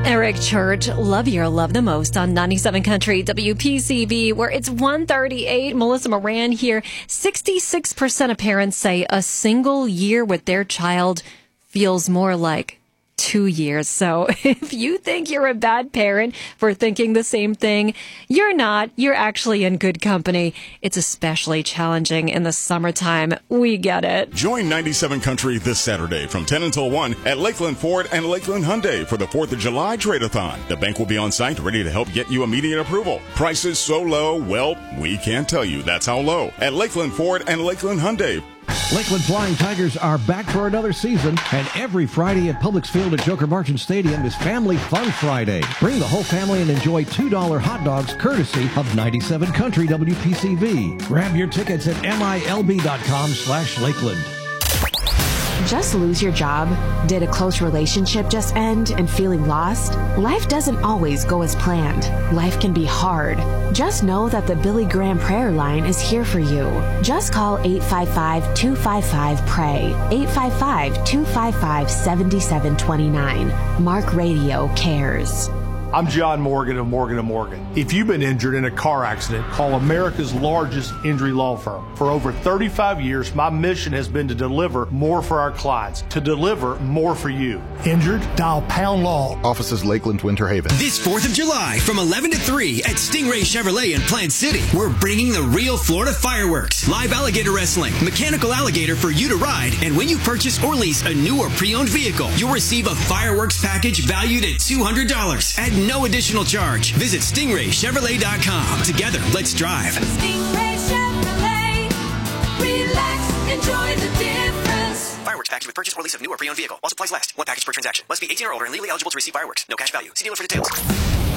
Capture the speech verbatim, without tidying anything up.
Eric Church, Love Your Love the Most on ninety-seven Country W P C V, where it's one thirty-eight. Melissa Moran here. sixty-six percent of parents say a single year with their child feels more like two years. So if you think you're a bad parent for thinking the same thing, you're not. You're actually in good company. It's especially challenging in the summertime. We get it. Join ninety-seven Country this Saturday from ten until one at Lakeland Ford and Lakeland Hyundai for the fourth of July Trade-A-Thon. The bank will be on site ready to help get you immediate approval. Prices so low, well, we can't tell you that's how low. At Lakeland Ford and Lakeland Hyundai. Lakeland Flying Tigers are back for another season, and every Friday at Publix Field at Joker Marchant Stadium is Family Fun Friday. Bring the whole family and enjoy two dollar hot dogs courtesy of ninety-seven Country W P C V. Grab your tickets at milb.com slash Lakeland. Just lose your job? Did a close relationship just end and feeling lost? Life doesn't always go as planned. Life can be hard. Just know that the Billy Graham Prayer Line is here for you. Just call eight five five, two five five, P R A Y, eight five five, two five five, seven seven two nine. Mark Radio cares. I'm John Morgan of Morgan and Morgan. If you've been injured in a car accident, call America's largest injury law firm. For over thirty-five years, my mission has been to deliver more for our clients, to deliver more for you. Injured? Dial Pound Law. Offices Lakeland, Winter Haven. This fourth of July from eleven to three at Stingray Chevrolet in Plant City, we're bringing the real Florida fireworks, live alligator wrestling, mechanical alligator for you to ride, and when you purchase or lease a new or pre-owned vehicle, you'll receive a fireworks package valued at two hundred dollars at no additional charge. Visit stingray chevrolet dot com. Together, let's drive. Stingray Chevrolet. Relax, enjoy the difference. Fireworks package with purchase or lease of new or pre-owned vehicle. While supplies last. One package per transaction. Must be eighteen or older and legally eligible to receive fireworks. No cash value. See dealer for details.